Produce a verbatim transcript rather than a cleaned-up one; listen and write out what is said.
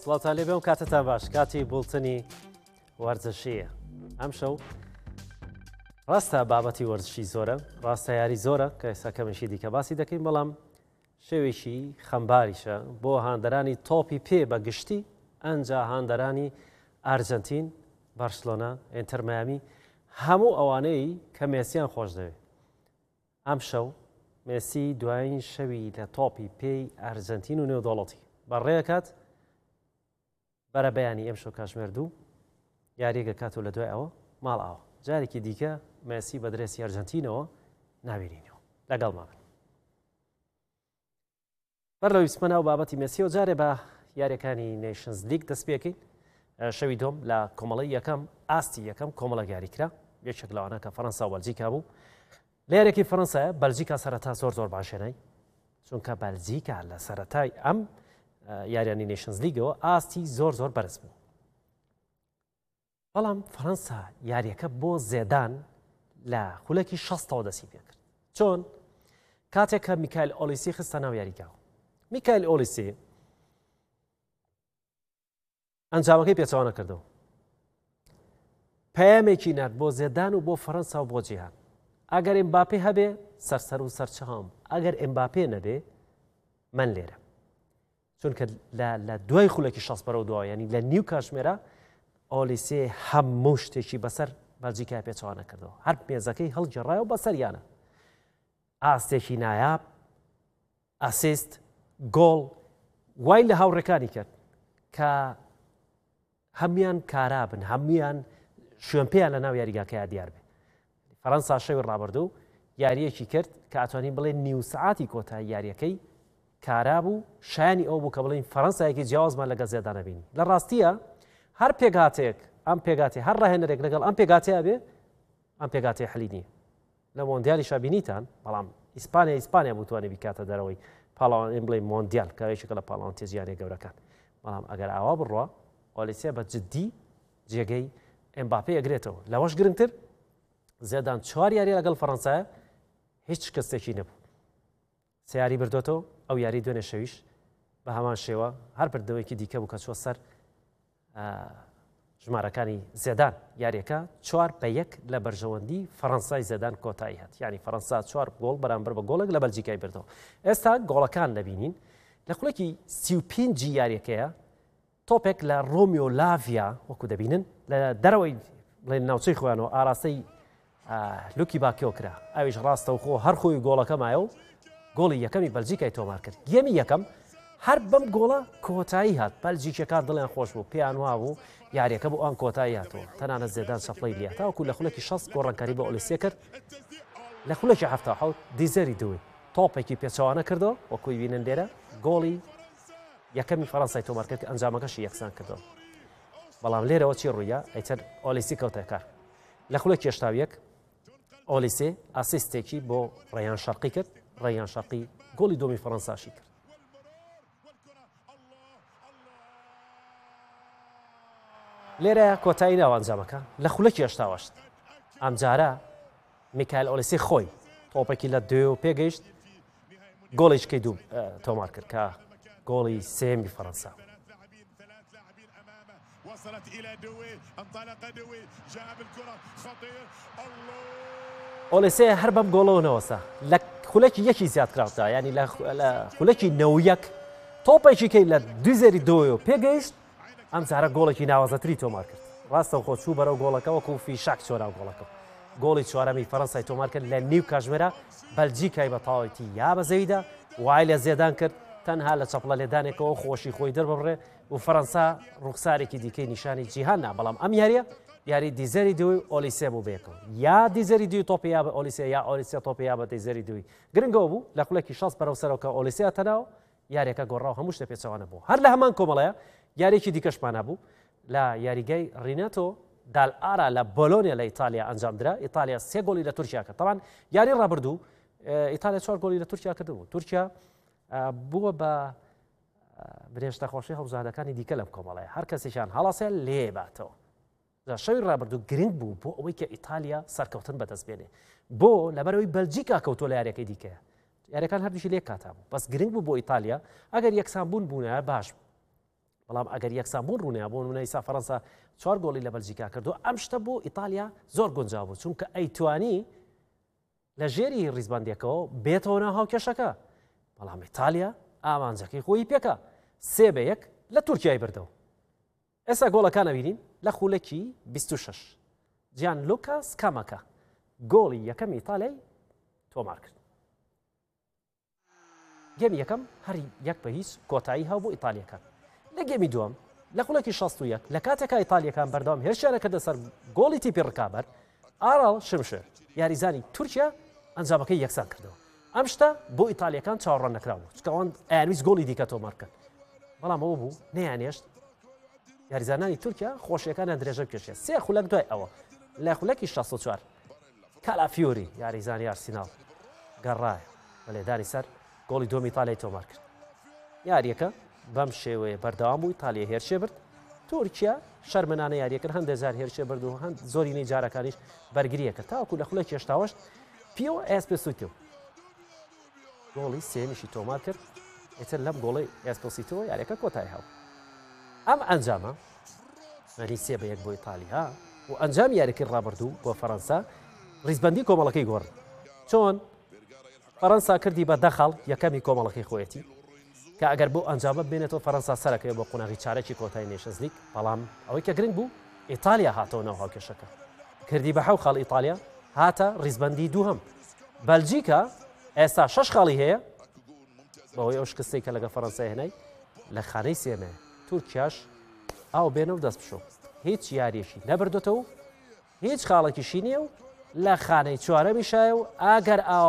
سڵاوتان لێ بێم کاتتان باش کاتی بوڵتنی وەرزشیە ئەم شەو ڕاستە بابەتی وەرزشی زۆرە ڕاستە یاری زۆرە کە ئێساکەمەشی دیکە باسی دەکەین بەڵام شێوێکی خەمباریشە بۆ هاندەرانی تۆپی پێ بە گشتی ئەنجا هاندەرانی ئارجنتین بارسلۆنا ئینتەر مایامی هەموو ئەوانەی کە مێسییان خۆش دەوێت ئەم شەو مێسی دوایین شەوی لە تۆپی پێی ئارجنتین و نێودەوڵەتی بەڕێەکات بەرە بەیانی ئەم شەو کاتژمێر دوو یاریگە کاتۆ لە دوای ئەوە ماڵ ئاوە جارێکی دیکە مێسی بە درێسی ئەرجەنتینەوە نابینینەوە لەگەڵمان بەر لە ویسمەنا و بابەتی مێسیەوە جارێ بە یاریەکانی نیشنز لیگ دەست پێکەین شەوی دۆم لە کۆمەڵی یەکەم ئاستی یەکەم کۆمەڵە یاریکرا یەکێک لەوانە کە فەڕەنسا و بەلجیکا بوو لە یارێکی فەڕەنسایە بەلجیکا سەرەتا زۆر زۆر باشێنەی چونکە بەلجیکا لە سەرەتای ئەم یاریانی نیشنز لیگەوە ئاستی زۆر زۆر بەرز بوو بەڵام فەڕەنسا یاریەکە بۆ زێدان لە خولەکی شەستەوە دەستی پێ کرد چۆن کاتێک کە میکایل ئۆلیسی خستە ناو یاریگاوە میکایل ئۆلیسی ئەنجامەکەی پێچەوانە کردەوە پەیامێکی نرد بۆ زێدان و بۆ فەڕەنسا و بۆ جیهان ئەگەر ئێمباپێ هەبێ سەرسەر و سەرچەهام ئەگەر ئێمباپێ نەبێ من لێرە چونکە لە دوای خولەکی شەست بەرەو دووە ینی لە نیو کاتژمێرە ئۆلیسێ هەموو شتێکی بەسەر بەلجیکا پێچەوانە کردەوە هەر مێزەکەی هەڵگێڕایەوە بەسەریانە ئاستێکی نایاب ئەسیست گۆڵ وای لە هاوڕێکانی کرد کە هەمویان کارابن هەمویان شوێن پێیان لە ناو یاریگاکەیە دیار بێ فەڕەنسا شەوی ڕابردوو یاریەکی کرد کە ئەتوانین بڵێ نیو سەعاتی کۆتایی یاریەکەی کارابوو شایانی ئەو بوو کە بڵین فەڕەنسایەکی جیاوازمان لەگەڵ زێدانە بینی لە ڕاستیە هەر پێگاتێک ئەم پێگاتی هەر ڕاهێنەرێک لەگەڵ ئەم پێگاتەیە بێ ئەم پێگاتێ حەلی نییە لە مۆندیالی شابینیتان بەڵام ئیسپانیا ئیسپانیا بتوانێت بیکاتە دەرەوەی پاڵاوان بڵێ مۆندیال کاوێکێکە لە پاڵاوان تێزیانێ گەورەکان بەڵام ئەگەر ئاوا بڕوە ئۆلیسێ بە جددی جێگەی ئێمباپێ ئەگرێتەوە لەوەش گرنگتر زێدان چوار یاری لەگەڵ فەڕەنسایە هیچ کەسێکی نەبوو سیاری بردوێتەوە ئەو یاری دوێنێ شەویش بە هەمان شێوە هەر بردەوەیەکی دیکە بوو کە چوە سەر ژمارەکانی زێدان یاریەکە چوار بە یەک لە بەرژەوەندی فەڕەنسای زێدان کۆتایی هات ینی فەڕەنسا چوار گۆڵ بەرامبەر بە گۆڵێک لە بەلجیکای بردەوە ئێستا گۆڵەکان دەبینین لە خولەکی سی و پێنجی یاریەکەیە تۆپێک لە ڕۆمیۆ لاڤیا وەکو دەبینن لە دەرەوەی بڵێن ناوچەی خۆیانەوە ئاراستەی لوکی باکیۆ کرا ئەویش ڕاستە و خۆ هەر خۆی گۆڵەکەمایە و گۆڵی یەکەمی بەلجیکای تۆمار کرد گێمی یەکەم هەر بەم گۆڵە کۆتایی هات بەلجیکەکان دڵیان خۆش بوو پێیان وا بوو یاریەکە بۆ ئەم کۆتایی هاتەوە تەنانە زێدان شەفڵەی لێ تاوەکو لە خولەکی شەست گۆڕانکاری بە ئۆلیسێ کرد لە خولەکی هەفتا حەوت دیزەری دووی تۆپێکی پێچەوانە کردەوە وەکوی بینن لێرە گۆڵی یەکەمی فەڕەنسای تۆمار کرد کە ئەنجامەکەشی یەکسان کردەوە بەڵام لێرەوە چی ڕوویە ئەیتر ئۆلیسی کەوتە کار لە خولەکی هێشتا و یەک ئۆلیسێ ئاسیستێکی بۆ ڕێیان شەرقی کرد ڕێیان شەرقی گۆڵی دۆمی فەڕەنساشی کرد لێرە کۆتایی ناوە ئەنجامەکە لە خولەکی هێشتاوەشت ئەم جارە میکایل ئۆلیسی خۆی تۆپێکی لە دوێ و پێگەیشت گۆڵیشکەی دوو تۆمار کرد کە گۆڵی سێمی فەڕەنسا وصلت الى دوي انطلق دوي جاء بالكره خطير الله ئۆلیسێ هەر بەم گۆڵەوەنەوەسا لە خولەکی یەکی زیاد کراوتە ینی لە خولەکی نەو یەک تۆپێکی کەی لە دوی زەری دۆیەوە پێگەیشت ئەم جارە گۆڵێکی ناوازەتری تۆمار کرد ڕاستە خۆ چوو بەرەو گۆڵەکە وەکو فیشاک چۆراو گۆڵەکە گۆڵی چوارەمی فەڕەنسای تۆمار کرد لە نیو کاتژمێرە بەلجیکای بە تاوەتی یا بە زەویدا وای لە زێدان کرد تەنها لە چەپڵە لێدانێکەوە خۆشی خۆی دەرببڕێ و فەڕەنسا ڕوخسارێکی دیکەی نیشانی جیهاننا بەڵام ئەم یاریە یاری دیزەری دوی ئۆلیسێ بوو بێکەوە یا دیزەری دوی تۆپی یا بە ئۆلیسێ یا ئۆلیسێ تۆپی یا بە دیزەری دوی گرنگەوە بوو لە خولەکی شەست بەرەو سەرەوە ئۆلیسێ تەناو یاریەکە گۆڕاو هەموو شتە پێچەوانە بوو هەر لە هەمان کۆمەڵەیە یاریێکی دیکەشمانە بوو لە یاریگەی ڕینەتۆ دال ئارا لە بۆلۆنیا لە ئیتالیا ئەنجامدرا ئیتالیا سێ گۆڵی لە تورکیا کرد تەمان یاری ڕابردوو ئیتالیا چوار گۆڵی لە تورکیا کردبوو تورکیا بووە بە برێژتە خۆشی هەڵبژاردەکانی دیکە لەم کۆمەڵەیە هەر کەسێکیان هەڵاسێ لێباتەوە شەوی ڕابردوو گرنگ بوو بۆ ئەوەی کە ئیتالیا سەرکەوتن بەدەست بێنێ بۆ لەبەرەوەی بەلجیکا کەوتۆ لە یاریەکەی دیکەیە یاریەکان هەردووشی لێک کاتا بوو بەس گرنگ بوو بۆ ئیتالیا ئەگەر یەکسان بوون بوونە باش بەڵام ئەگەر یەکسانبوون ڕوونیا بۆ نمونە ئیسا فەڕەنسا چوار گۆڵی لە بەلجیکا کردو ئەم شتە بۆ ئیتالیا زۆر گونجاو بوو چونکە ئەیتوانی لە ژێری ڕیزبندیەکەەوە بێتەوە ناو هاوکێشەکە بەڵام ئیتالیا ئامانجەکەی خۆی پێکە سێ بە یەک لە تورکیای بردەوە ئێستا گۆڵەکانە بینین لە خولەکی بیست و شەش جیان لوکاس کامەکە گۆڵی یەکەم ئیتالیای تۆمار کرد گەمی یەکەم هەر یەک بە هیچ کۆتایی هاو بۆ ئیتالیەکان لە گەمی دووەم لە خولەکی شەست و یەک لە کاتێکا ئیتالیەکان بەردەوام هێرشیانە کردە سەر گۆڵی تیپی ڕکابەر ئاڕاڵ شمشێر یاریزانی تورکیا ئەنجامەکەی یەکسان کردەوە ئەم شتە بۆ ئیتالیەکان چاوەڕوان نەکراوە چکەوان ئەیانویست گۆڵی دیکە تۆمار کرد بەڵام ئەوە بوو نەیانێشت یاریزانانی تورکیا خۆشیەکانیان درێژە بکێشێ سێ خولەک دوای ئەوە لە خولەکی شەست و چوار کالافیۆری یاریزانی ئارسیناڵ گەڕایە بە لێدانی سەر گۆڵی دۆمی ئیتالیای تۆمار کرد یاریەکە بەم شێوەیە بەردەوام بوو ئیتالیا هێرشێ برد تورکیا شەرمەنانە یاریەکرد هەندێک جار هێرشێ برد و هەند زۆرینەی جارەکانیش بەرگریە کرد تاوەکو لە خولەکی هێشتاوەش پیۆ ئێسپێسویتۆ گۆڵی سێمیشی تۆمار کرد ئێتر لەم گۆڵی ئێسپۆسیتۆ یاریەکە کۆتایی هاو ئەم ئەنجامە مەری سێ بە یەک بۆ ئیتالیا و ئەنجام یاریەکەی ڕابردوو بۆ فەڕەنسا ڕیزبەندی کۆمەڵەکەی گۆڕ چۆن فەڕەنسا کردی بە دەخەڵ یەکەمی کۆمەڵەکەی خۆیەتی کە ئەگەر بۆ ئەنجامە بێنێتەوە فەڕەنسا سەرەکەی بۆ قۆناغی چارەکی کۆتایی نێشنز لیگ بەڵام ئەوەی کە گرنگ بوو ئیتالیا هاتەوە ناو هاوکێشەکە کردی بە حەو خاڵ ئیتالیا هاتە ڕیزبەندی دووهەم بەلجیکا ئێستا شەش خاڵی هەیە بەوەی ئەو شکستەی کە لەگە فەڕەنسای هێنای لە خانەی سێمێ تورکیاش ئاو بێنە و دەست بشۆ هیچ یاریەشی نەبردوتەوە هیچ خاڵێکیشی نییە و لە خانەی چوارەمی شایە و ئاگەر ئاو